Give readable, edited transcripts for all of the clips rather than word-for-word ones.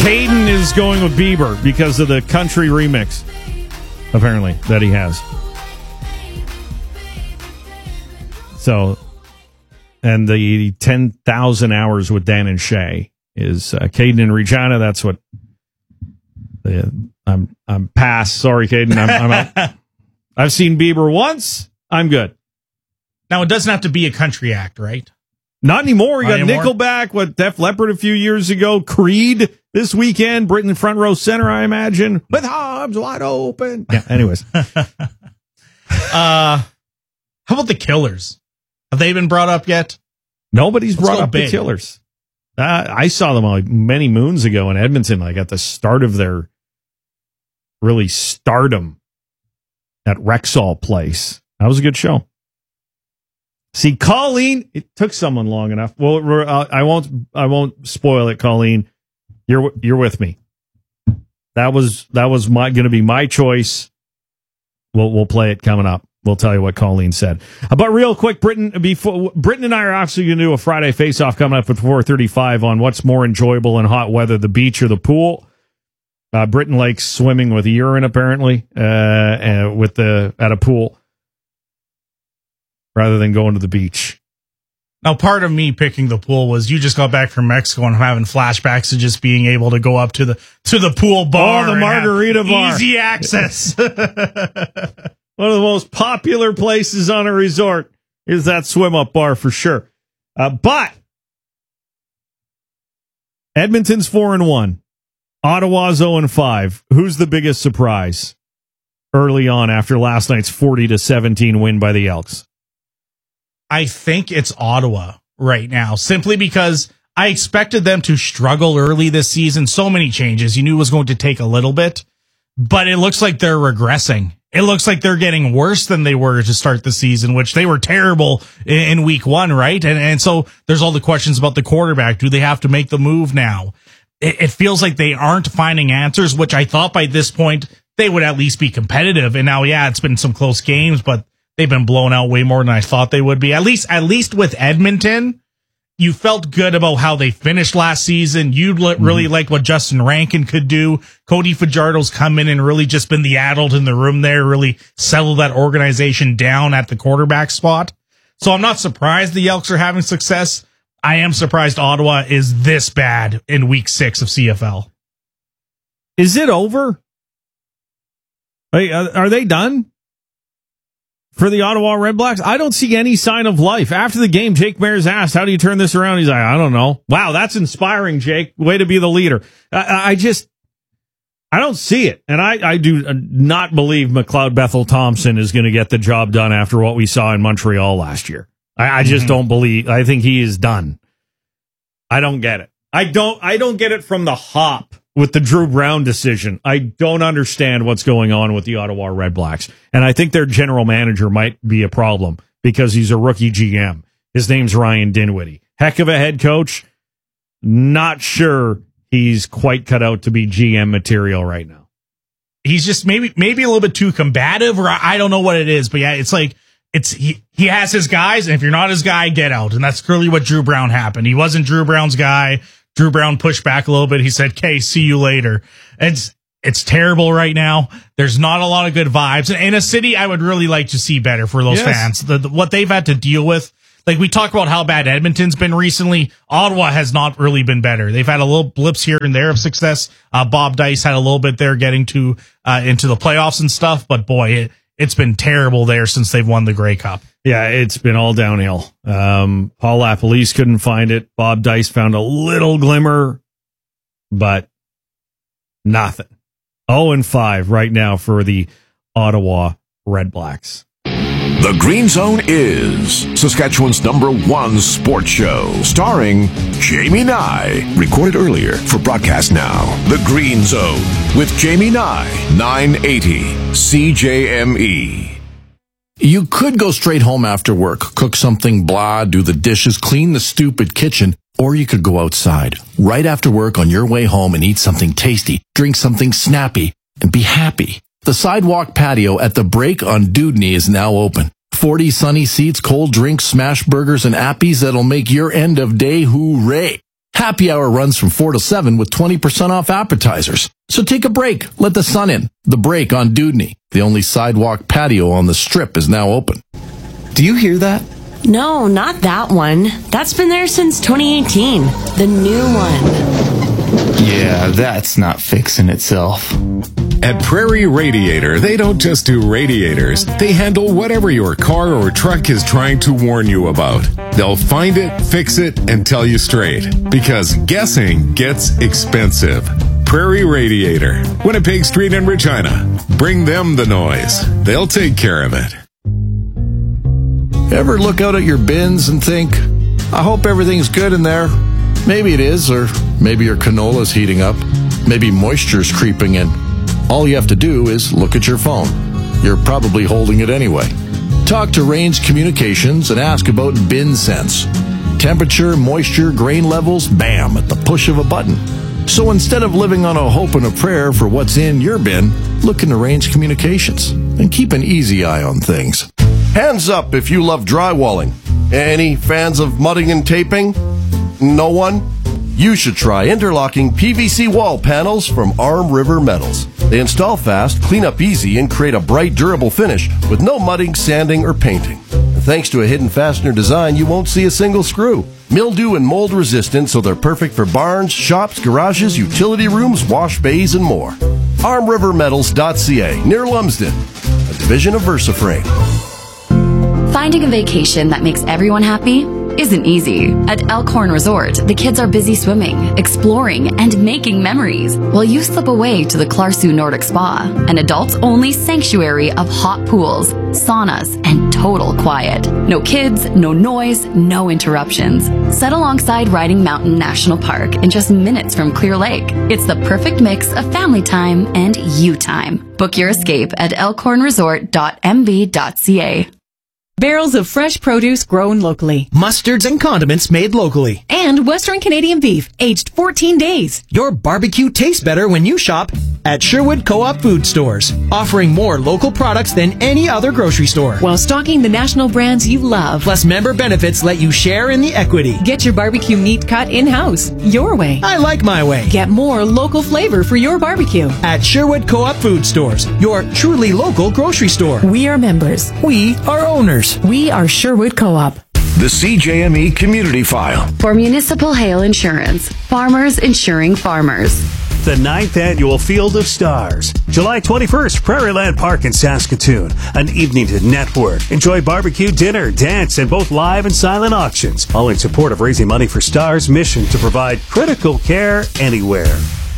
Caden is going with Bieber because of the country remix, apparently, that he has. So, and the 10,000 hours with Dan and Shay is Caden and Regina. That's what I'm past. Sorry, Caden. I'm out. I've seen Bieber once. I'm good. Now, it doesn't have to be a country act, right? Not anymore. We got Nickelback, Def Leppard a few years ago, Creed this weekend, Britain front row center, I imagine, with arms wide open. Yeah, anyways. How about the Killers? Have they been brought up yet? Nobody's brought up the Killers. I saw them many moons ago in Edmonton, at the start of their really stardom at Rexall Place. That was a good show. See, Colleen, it took someone long enough. Well, I won't spoil it, Colleen. You're with me. That was going to be my choice. We'll play it coming up. We'll tell you what Colleen said. But real quick, Britton and I are actually going to do a Friday face-off coming up at 4:35 on what's more enjoyable in hot weather, the beach or the pool. Britton likes swimming with urine, apparently, at a pool, rather than going to the beach. Now, part of me picking the pool was you just got back from Mexico and having flashbacks to just being able to go up to the pool bar. Oh, the margarita bar. Easy access. One of the most popular places on a resort is that swim-up bar for sure. But Edmonton's 4-1. Ottawa's 0-5. Who's the biggest surprise early on after last night's 40-17 win by the Elks? I think it's Ottawa right now, simply because I expected them to struggle early this season. So many changes. You knew it was going to take a little bit, but it looks like they're regressing. It looks like they're getting worse than they were to start the season, which they were terrible in week 1, right? And so there's all the questions about the quarterback. Do they have to make the move now? It feels like they aren't finding answers, which I thought by this point they would at least be competitive. And now, it's been some close games, but they've been blown out way more than I thought they would be. At least with Edmonton, you felt good about how they finished last season. You really liked what Justin Rankin could do. Cody Fajardo's come in and really just been the adult in the room there, really settled that organization down at the quarterback spot. So I'm not surprised the Elks are having success. I am surprised Ottawa is this bad in week 6 of CFL. Is it over? Are they done? For the Ottawa Redblacks, I don't see any sign of life. After the game, Jake Mayers asked, how do you turn this around? He's like, I don't know. Wow, that's inspiring, Jake. Way to be the leader. I don't see it. And I do not believe McLeod Bethel Thompson is going to get the job done after what we saw in Montreal last year. I just don't believe. I think he is done. I don't get it. I don't get it from the hop with the Drew Brown decision. I don't understand what's going on with the Ottawa Redblacks. And I think their general manager might be a problem because he's a rookie GM. His name's Ryan Dinwiddie. Heck of a head coach. Not sure he's quite cut out to be GM material right now. He's just maybe a little bit too combative, or I don't know what it is. But it's like he has his guys, and if you're not his guy, get out. And that's clearly what Drew Brown happened. He wasn't Drew Brown's guy. Drew Brown pushed back a little bit. He said, "Okay, see you later." It's terrible right now. There's not a lot of good vibes. And in a city I would really like to see better for those fans. What they've had to deal with, like we talk about how bad Edmonton's been recently, Ottawa has not really been better. They've had a little blips here and there of success. Bob Dice had a little bit there getting to into the playoffs and stuff, but boy, it's been terrible there since they've won the Grey Cup. Yeah, it's been all downhill. Paul LaPolice couldn't find it. Bob Dice found a little glimmer, but nothing. 0-5 right now for the Ottawa Redblacks. The Green Zone is Saskatchewan's #1 sports show, starring Jamie Nye. Recorded earlier for broadcast now. The Green Zone with Jamie Nye, 980 CJME. You could go straight home after work, cook something blah, do the dishes, clean the stupid kitchen, or you could go outside right after work on your way home and eat something tasty, drink something snappy, and be happy. The sidewalk patio at the Break on Dewdney is now open. 40 sunny seats, cold drinks, smash burgers, and appies that'll make your end of day hooray. Happy Hour runs from 4 to 7 with 20% off appetizers. So take a break. Let the sun in. The Break on Dudney. The only sidewalk patio on the Strip is now open. Do you hear that? No, not that one. That's been there since 2018. The new one. Yeah, that's not fixing itself. At Prairie Radiator, they don't just do radiators. They handle whatever your car or truck is trying to warn you about. They'll find it, fix it, and tell you straight. Because guessing gets expensive. Prairie Radiator, Winnipeg Street in Regina. Bring them the noise. They'll take care of it. Ever look out at your bins and think, I hope everything's good in there? Maybe it is, or maybe your canola's heating up. Maybe moisture's creeping in. All you have to do is look at your phone. You're probably holding it anyway. Talk to Range Communications and ask about Bin Sense. Temperature, moisture, grain levels, bam, at the push of a button. So instead of living on a hope and a prayer for what's in your bin, look into Range Communications and keep an easy eye on things. Hands up if you love drywalling. Any fans of mudding and taping? No one? You should try interlocking PVC wall panels from Arm River Metals. They install fast, clean up easy, and create a bright, durable finish with no mudding, sanding, or painting. And thanks to a hidden fastener design, you won't see a single screw. Mildew and mold resistant, so they're perfect for barns, shops, garages, utility rooms, wash bays, and more. ArmRiverMetals.ca, near Lumsden, a division of VersaFrame. Finding a vacation that makes everyone happy isn't easy. At Elkhorn Resort, the kids are busy swimming, exploring, and making memories, while you slip away to the Clarsu Nordic Spa, an adults-only sanctuary of hot pools, saunas, and total quiet. No kids, no noise, no interruptions. Set alongside Riding Mountain National Park in just minutes from Clear Lake. It's the perfect mix of family time and you time. Book your escape at elkhornresort.mb.ca. Barrels of fresh produce grown locally. Mustards and condiments made locally. And Western Canadian beef, aged 14 days. Your barbecue tastes better when you shop at Sherwood Co-op Food Stores, offering more local products than any other grocery store. While stocking the national brands you love. Plus member benefits let you share in the equity. Get your barbecue meat cut in-house, your way. I like my way. Get more local flavor for your barbecue. At Sherwood Co-op Food Stores, your truly local grocery store. We are members. We are owners. We are Sherwood Co-op. The CJME Community File. For Municipal Hail Insurance, farmers insuring farmers. The 9th Annual Field of Stars. July 21st, Prairieland Park in Saskatoon. An evening to network. Enjoy barbecue, dinner, dance, and both live and silent auctions. All in support of raising money for Stars' mission to provide critical care anywhere.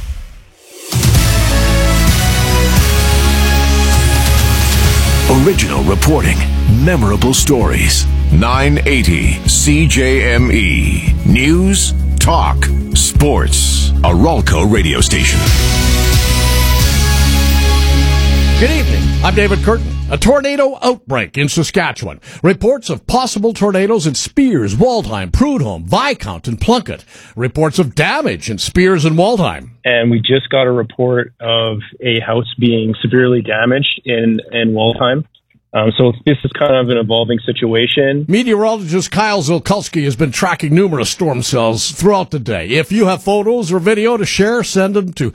Original reporting. Memorable stories. 980 CJME. News, talk, sports. A Ralco radio station. Good evening. I'm David Curtin. A tornado outbreak in Saskatchewan. Reports of possible tornadoes in Spears, Waldheim, Prudhomme, Viscount, and Plunkett. Reports of damage in Spears and Waldheim. And we just got a report of a house being severely damaged in Waldheim. So this is kind of an evolving situation. Meteorologist Kyle Zilkulski has been tracking numerous storm cells throughout the day. If you have photos or video to share, send them to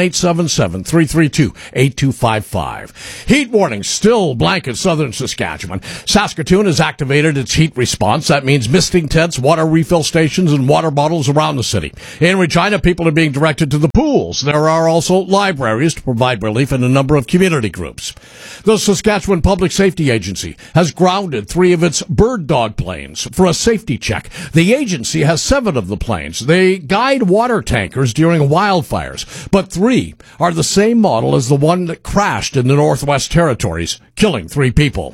1-877-332-8255. Heat warnings still blanket southern Saskatchewan. Saskatoon has activated its heat response. That means misting tents, water refill stations, and water bottles around the city. In Regina, people are being directed to the pools. There are also libraries to provide relief in a number of community groups. The Saskatchewan Public Safety Agency has grounded 3 of its bird dog planes for a safety check. The agency has 7 of the planes. They guide water tankers during wildfires, but 3 are the same model as the one that crashed in the Northwest Territories, killing 3 people.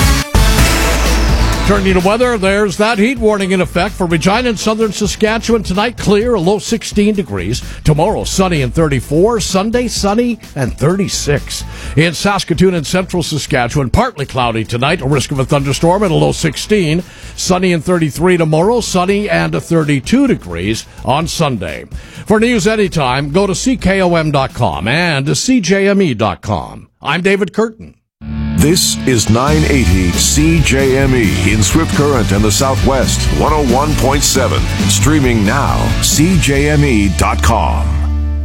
Turning to weather, there's that heat warning in effect for Regina and southern Saskatchewan. Tonight, clear, a low 16 degrees. Tomorrow, sunny and 34. Sunday, sunny and 36. In Saskatoon and central Saskatchewan, partly cloudy tonight, a risk of a thunderstorm at a low 16. Sunny and 33 tomorrow, sunny and 32 degrees on Sunday. For news anytime, go to CKOM.com and CJME.com. I'm David Curtin. This is 980 CJME in Swift Current and the Southwest, 101.7. Streaming now, CJME.com.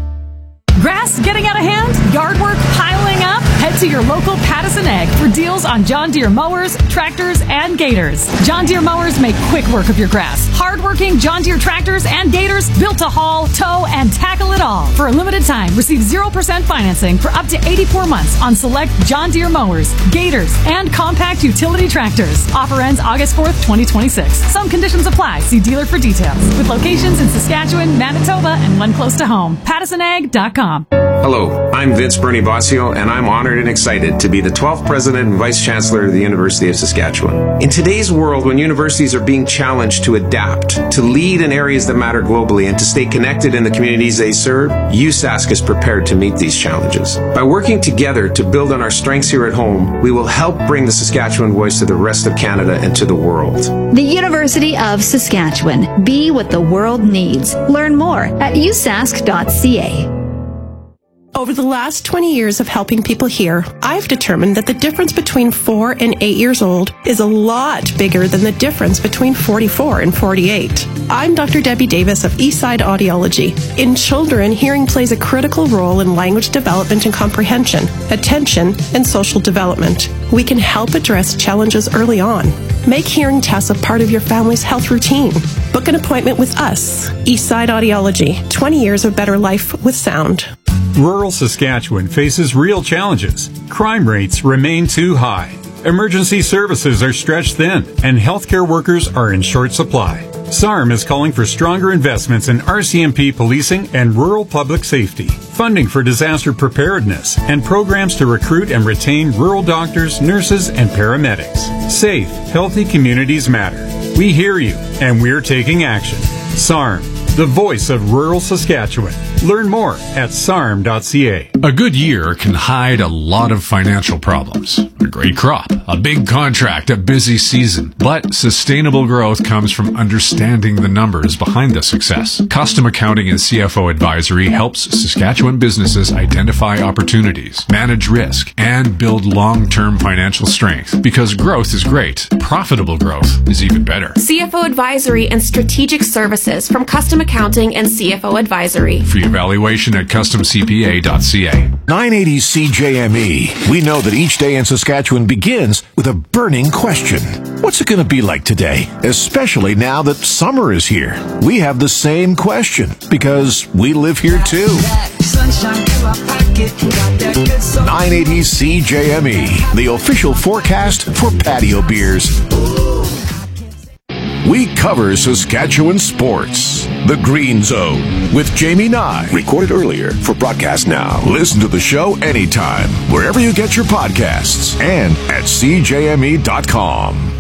Grass getting out of hand? Yard work piling up? Head to your local Pattison Ag for deals on John Deere mowers, tractors, and gators. John Deere mowers make quick work of your grass. Hard-working John Deere tractors and gators built to haul, tow, and tackle it all. For a limited time, receive 0% financing for up to 84 months on select John Deere mowers, gators, and compact utility tractors. Offer ends August 4th, 2026. Some conditions apply. See dealer for details. With locations in Saskatchewan, Manitoba, and one close to home. PattisonAg.com. Hello, I'm Vince Bernie Bossio, and I'm honored and excited to be the 12th President and Vice Chancellor of the University of Saskatchewan. In today's world, when universities are being challenged to adapt, to lead in areas that matter globally, and to stay connected in the communities they serve, USask is prepared to meet these challenges. By working together to build on our strengths here at home, we will help bring the Saskatchewan voice to the rest of Canada and to the world. The University of Saskatchewan. Be what the world needs. Learn more at usask.ca. Over the last 20 years of helping people here, I've determined that the difference between 4 and 8 years old is a lot bigger than the difference between 44 and 48. I'm Dr. Debbie Davis of Eastside Audiology. In children, hearing plays a critical role in language development and comprehension, attention, and social development. We can help address challenges early on. Make hearing tests a part of your family's health routine. Book an appointment with us. Eastside Audiology. 20 years of better life with sound. Rural Saskatchewan faces real challenges. Crime rates remain too high. Emergency services are stretched thin, and healthcare workers are in short supply. SARM is calling for stronger investments in RCMP policing and rural public safety, funding for disaster preparedness, and programs to recruit and retain rural doctors, nurses, and paramedics. Safe, healthy communities matter. We hear you, and we're taking action. SARM, the voice of rural Saskatchewan. Learn more at sarm.ca. A good year can hide a lot of financial problems. A great crop, a big contract, a busy season. But sustainable growth comes from understanding the numbers behind the success. Custom Accounting and CFO Advisory helps Saskatchewan businesses identify opportunities, manage risk, and build long-term financial strength. Because growth is great, profitable growth is even better. CFO Advisory and Strategic Services from Custom Accounting and CFO Advisory. Free evaluation at customcpa.ca. 980 CJME. We know that each day in Saskatchewan begins with a burning question. What's it going to be like today? Especially now that summer is here. We have the same question because we live here too. 980 CJME, the official forecast for patio beers. We cover Saskatchewan sports. The Green Zone with Jamie Nye. Recorded earlier for broadcast now. Listen to the show anytime, wherever you get your podcasts, and at CJME.com.